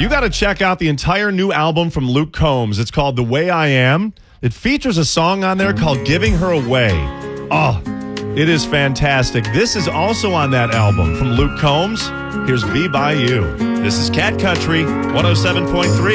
You got to check out the entire new album from Luke Combs. It's called The Way I Am. It features a song on there called Giving Her Away. Oh, it is fantastic. This is also on that album from Luke Combs. Here's Be By You. This is Cat Country 107.3.